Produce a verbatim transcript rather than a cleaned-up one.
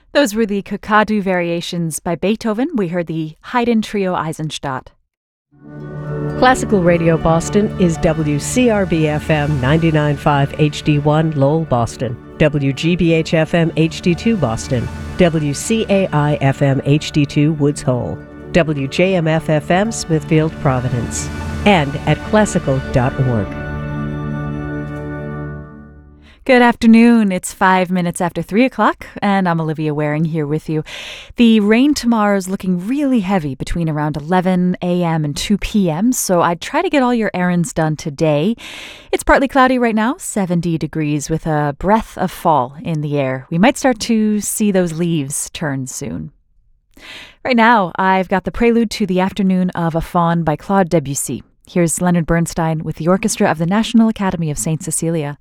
Those were the Kakadu variations by Beethoven. We heard the Haydn Trio Eisenstadt. Classical Radio Boston is W C R B F M ninety-nine point five H D one Lowell, Boston, W G B H F M H D two Boston, W C A I F M H D two Woods Hole, W J M F F M Smithfield, Providence, and at classical dot org. Good afternoon. It's five minutes after three o'clock, and I'm Olivia Waring here with you. The rain tomorrow is looking really heavy between around eleven a.m. and two p.m., so I'd try to get all your errands done today. It's partly cloudy right now, seventy degrees, with a breath of fall in the air. We might start to see those leaves turn soon. Right now, I've got the prelude to the Afternoon of a Faun by Claude Debussy. Here's Leonard Bernstein with the Orchestra of the National Academy of Saint Cecilia.